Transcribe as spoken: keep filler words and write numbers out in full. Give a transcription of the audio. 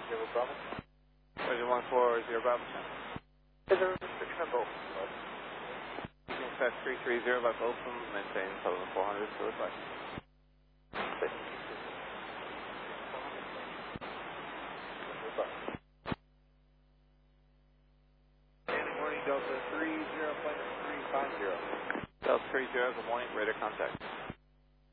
Zero Bravo. Roger, one four zero Bravo. Is there a restriction on both? You can set three three zero by Folsom, maintain seven four hundred, so it's like. Good morning, Delta three zero, flight three five zero. Delta three zero, good morning, radar contact.